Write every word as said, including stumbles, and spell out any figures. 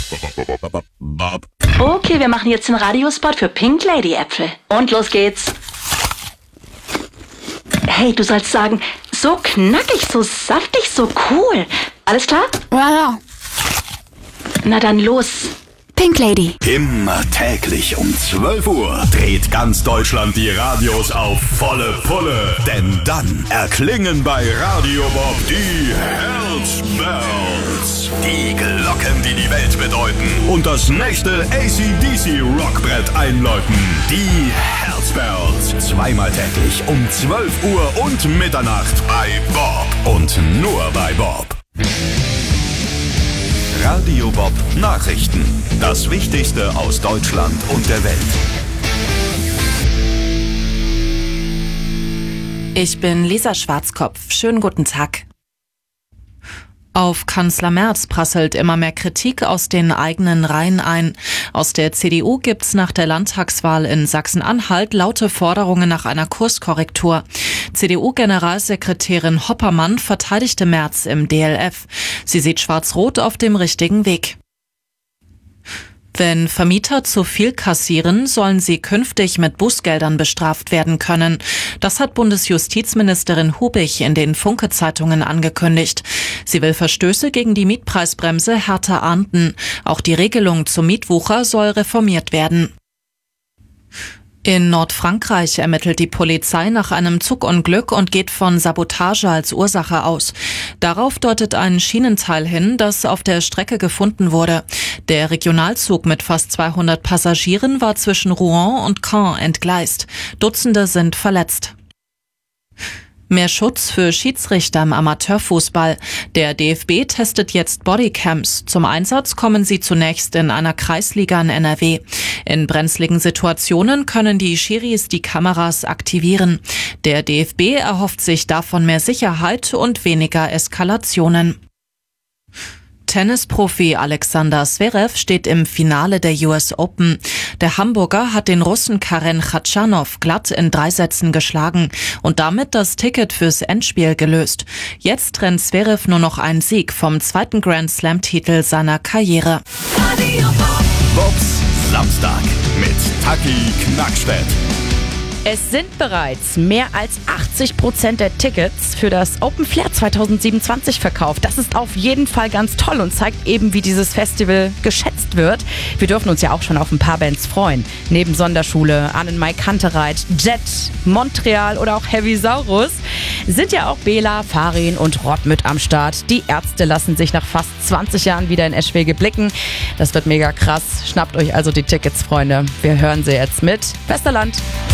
Okay, wir machen jetzt den Radiospot für Pink Lady Äpfel. Und los geht's. Hey, du sollst sagen, so knackig, so saftig, so cool. Alles klar? Ja, ja. Na dann los. Pink Lady. Immer täglich um zwölf Uhr dreht ganz Deutschland die Radios auf volle Pulle. Denn dann erklingen bei Radio Bob die Herzbells. Die Glocken, die die Welt bedeuten. Und das nächste A C D C Rockbrett einläuten. Die Herzbells. Zweimal täglich um zwölf Uhr und Mitternacht bei Bob. Und nur bei Bob. Radio Bob Nachrichten. Das Wichtigste aus Deutschland und der Welt. Ich bin Lisa Schwarzkopf. Schönen guten Tag. Auf Kanzler Merz prasselt immer mehr Kritik aus den eigenen Reihen ein. Aus der C D U gibt's nach der Landtagswahl in Sachsen-Anhalt laute Forderungen nach einer Kurskorrektur. C D U-Generalsekretärin Hoppermann verteidigte Merz im D L F. Sie sieht Schwarz-Rot auf dem richtigen Weg. Wenn Vermieter zu viel kassieren, sollen sie künftig mit Bußgeldern bestraft werden können. Das hat Bundesjustizministerin Hubig in den Funke-Zeitungen angekündigt. Sie will Verstöße gegen die Mietpreisbremse härter ahnden. Auch die Regelung zum Mietwucher soll reformiert werden. In Nordfrankreich ermittelt die Polizei nach einem Zugunglück und geht von Sabotage als Ursache aus. Darauf deutet ein Schienenteil hin, das auf der Strecke gefunden wurde. Der Regionalzug mit fast zweihundert Passagieren war zwischen Rouen und Caen entgleist. Dutzende sind verletzt. Mehr Schutz für Schiedsrichter im Amateurfußball. Der D F B testet jetzt Bodycams. Zum Einsatz kommen sie zunächst in einer Kreisliga in N R W. In brenzligen Situationen können die Schiris die Kameras aktivieren. Der D F B erhofft sich davon mehr Sicherheit und weniger Eskalationen. Tennisprofi Alexander Zverev steht im Finale der U S Open. Der Hamburger hat den Russen Karen Khachanov glatt in drei Sätzen geschlagen und damit das Ticket fürs Endspiel gelöst. Jetzt trennt Zverev nur noch einen Sieg vom zweiten Grand-Slam-Titel seiner Karriere. Bobs Samstag mit Taki Knackstedt. Es sind bereits mehr als achtzig Prozent der Tickets für das Open Flair zwanzig siebenundzwanzig verkauft. Das ist auf jeden Fall ganz toll und zeigt eben, wie dieses Festival geschätzt wird. Wir dürfen uns ja auch schon auf ein paar Bands freuen. Neben Sonderschule, Annenmai Kantereit, Jet, Montreal oder auch Heavy Saurus sind ja auch Bela, Farin und Rott mit am Start. Die Ärzte lassen sich nach fast zwanzig Jahren wieder in Eschwege blicken. Das wird mega krass. Schnappt euch also die Tickets, Freunde. Wir hören sie jetzt mit Westerland.